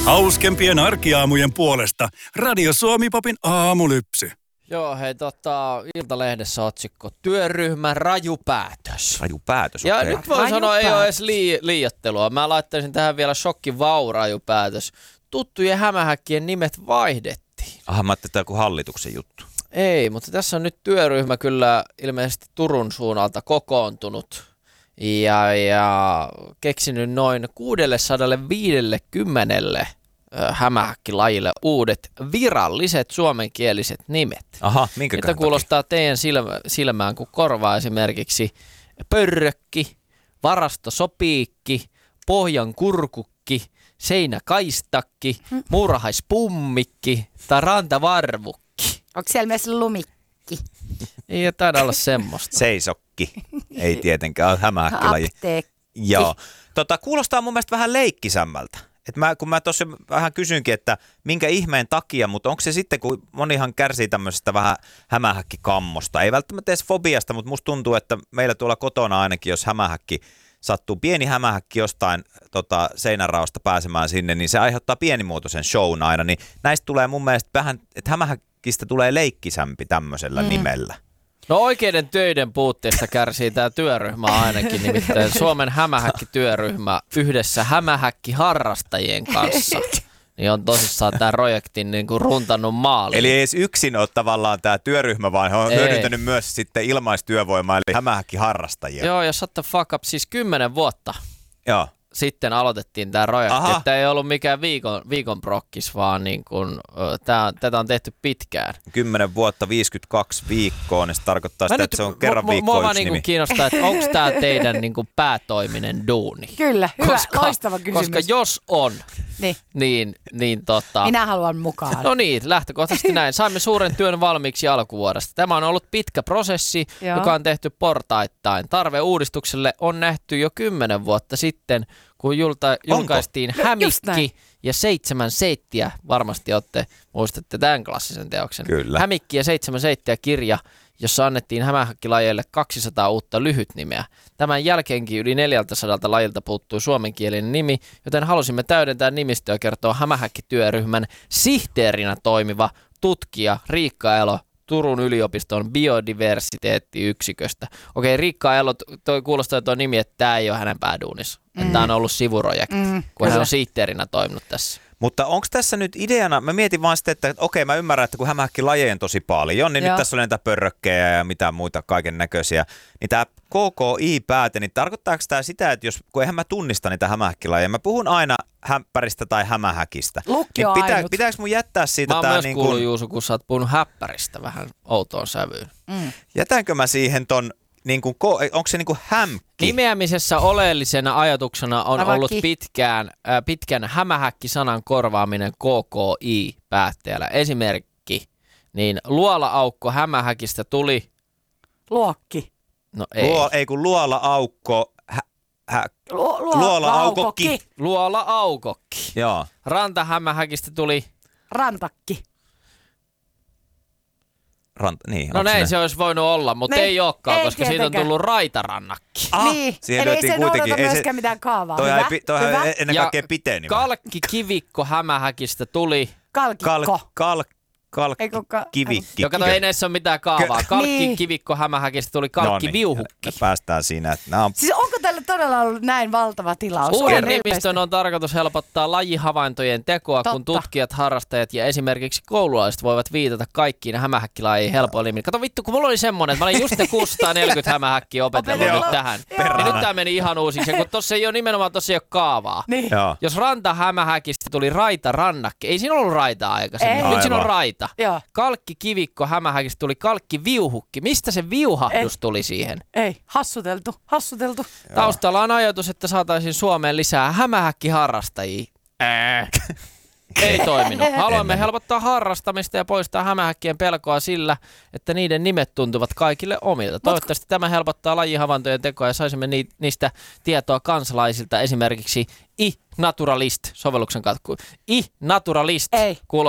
Hauskempien arkiaamujen puolesta Radio Suomi-popin aamulypsy. Joo, hei Iltalehdessä otsikko työryhmän raju päätös. Raju päätös, ja okei. nyt voi sanoa, ei ole edes liioittelua. Mä laittaisin tähän vielä raju päätös. Tuttujen hämähäkkien nimet vaihdettiin. Aha, mä ajattelin, että joku hallituksen juttu. Ei, mutta tässä on nyt työryhmä kyllä ilmeisesti Turun suunnalta kokoontunut ja keksinyt noin 650 hämähäkkilajille uudet viralliset suomenkieliset nimet. Aha, minkä Mitä kuulostaa teidän silmään, kun korvaa esimerkiksi pörrökki, varastosopiikki, pohjan kurkukki, seinäkaistakki, muurahaispummikki tai rantavarvukki. Onko siellä myös lumikki? Ei taida olla semmoista. Seisokki. Ei tietenkään, hämähäkkilaji. Apteekki. Joo. Kuulostaa mun mielestä vähän leikkisämmältä. Kun mä tuossa vähän kysynkin, että minkä ihmeen takia, mutta onko se sitten, kun monihan kärsii tämmöisestä vähän hämähäkkikammosta, ei välttämättä edes fobiasta, mutta musta tuntuu, että meillä tuolla kotona ainakin, jos hämähäkki sattuu, pieni hämähäkki jostain seinäraosta pääsemään sinne, niin se aiheuttaa pienimuotoisen shown aina, niin näistä tulee mun mielestä vähän, että hämähäkkistä tulee leikkisämpi tämmöisellä nimellä. No oikeiden töiden puutteesta kärsii tämä työryhmä ainakin, nimittäin Suomen hämähäkkityöryhmä yhdessä hämähäkkiharrastajien kanssa. Niin on tosissaan tämän projektin niin kuin runtannut maaliin. Eli ei edes yksin ole tavallaan tämä työryhmä, vaan he on hyödyntänyt myös sitten ilmaistyövoimaa, eli hämähäkkiharrastajia. Joo, ja shut the fuck up, siis 10 vuotta. Joo. Sitten aloitettiin tämä projekti, että ei ollut mikään viikon prokkis, vaan niin kuin, tätä on tehty pitkään. 10 vuotta, 52 viikkoa, niin se tarkoittaa sitä, että se on kerran viikkoa yksi nimi. Mua kiinnostaa, että onko tämä teidän niin kuin päätoiminen duuni? Kyllä, hyvä, loistava kysymys. Koska jos on, niin minä haluan mukaan. No niin, lähtökohtaisesti näin. Saimme suuren työn valmiiksi alkuvuodesta. Tämä on ollut pitkä prosessi, joka on tehty portaittain. Tarve uudistukselle on nähty jo 10 vuotta sitten, kun julkaistiin Hämikki ja 7 seittiä. Varmasti muistatte tämän klassisen teoksen. Kyllä. Hämikki ja 7 seittiä -kirja, jossa annettiin hämähäkkilajeille 200 uutta lyhytnimeä. Tämän jälkeenkin yli 400 lajilta puuttui suomenkielinen nimi, joten halusimme täydentää nimistöä ja kertoa hämähäkkityöryhmän sihteerinä toimiva tutkija Riikka Elo Turun yliopiston biodiversiteettiyksiköstä. Okei, Riikka Elo, kuulostaa tuo nimi, että tämä ei ole hänen pääduunissa. Tämä on ollut sivuprojekti, kun hän on sihteerinä toiminut tässä. Mutta onko tässä nyt ideana, mä mietin vaan sitten, että okei, mä ymmärrän, että kun hämähäkkilajeja on tosi paljon, niin nyt tässä on näitä pörrökkejä ja mitä muita kaiken näköisiä, niin tämä KKI-pääte, niin tarkoittaako tämä sitä, että kun eihän mä tunnista niitä hämähäkkilajeja, mä puhun aina häppäristä tai hämähäkistä, niin pitääkö mun jättää siitä mä tämä myös kuullut, Juuso, kun sä oot puhunut häppäristä vähän outoon sävyyn. Jätänkö mä siihen ton, niin kuin, onko se niin kuin hämkki? Nimeämisessä oleellisena ajatuksena on ollut pitkän hämähäkki-sanan korvaaminen KKI-päätteellä. Esimerkki, niin luola-aukko hämähäkistä tuli... Luokki. No ei. Luola-aukko... Luola-aukokki. Luola-aukokki. Joo. Rantahämähäkistä tuli... Rantakki. Niin, no näin se olisi voinut olla, mutta ei olekaan, koska tietenkään. siitä on tullut raitarannakki. Niin, eli ei se noudata myöskään mitään kaavaa. Toi Hyvä. ennen kaikkea piteni. Kalkkikivikko hämähäkistä tuli... Kalkkikivikki. Joka ei näissä ole mitään kaavaa. Kalkkikivikko hämähäkistä tuli kalkkiviuhukki. Päästään siinä. Että siis onko tällä todella ollut näin valtava tilaus? Uuden nimistön on tarkoitus helpottaa lajihavaintojen tekoa, kun tutkijat, harrastajat ja esimerkiksi koululaiset voivat viitata kaikkiin hämähäkkilajeihin helpoilla nimillä. Kato vittu, kun mulla oli semmoinen, että mä olin just ne 640 hämähäkkiä opetellut nyt tähän. Niin nyt tää meni ihan uusiksi, kun tossa ei ole nimenomaan kaavaa. Niin. Jos rantahämähäkistä tuli raitarannakki, ei siinä ollut raitaa aikaisemmin, nyt siinä on raita. Joo. Kalkkikivikko hämähäkistä tuli kalkkiviuhukki. Mistä se viuhahdus tuli siihen? Ei, hassuteltu. Taustalla on ajatus, että saataisiin Suomeen lisää hämähäkkiharrastajia. Ei toiminut. Haluamme helpottaa harrastamista ja poistaa hämähäkkien pelkoa sillä, että niiden nimet tuntuvat kaikille omilta. Toivottavasti tämä helpottaa lajihavaintojen tekoa ja saisimme niistä tietoa kansalaisilta, esimerkiksi iNaturalist sovelluksen kautta. iNaturalist